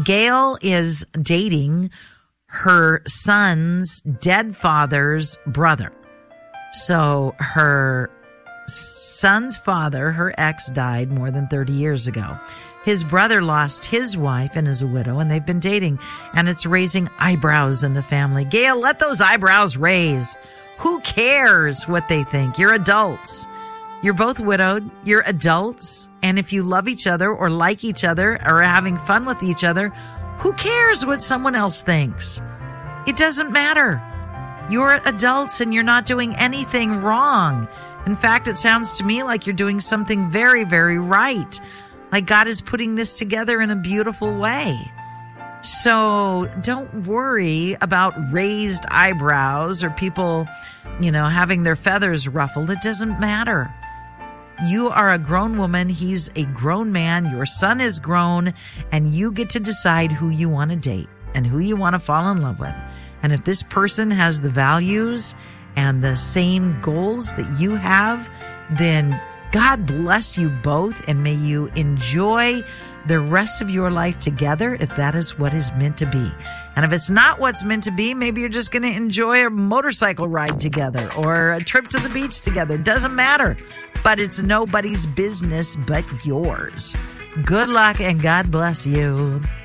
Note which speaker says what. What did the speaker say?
Speaker 1: Gail is dating her son's dead father's brother. So her son's father, her ex, died more than 30 years ago. His brother lost his wife and is a widow, and they've been dating, and it's raising eyebrows in the family. Gail, let those eyebrows raise. Who cares what they think? You're adults. You're both widowed. You're adults. And if you love each other or like each other or are having fun with each other, who cares what someone else thinks? It doesn't matter. You're adults and you're not doing anything wrong. In fact, it sounds to me like you're doing something very, very right. Like God is putting this together in a beautiful way. So don't worry about raised eyebrows or people, having their feathers ruffled. It doesn't matter. You are a grown woman. He's a grown man. Your son is grown, and you get to decide who you want to date and who you want to fall in love with. And if this person has the values and the same goals that you have, then God bless you both, and may you enjoy the rest of your life together if that is what is meant to be. And if it's not what's meant to be, maybe you're just going to enjoy a motorcycle ride together or a trip to the beach together. Doesn't matter. But it's nobody's business but yours. Good luck and God bless you.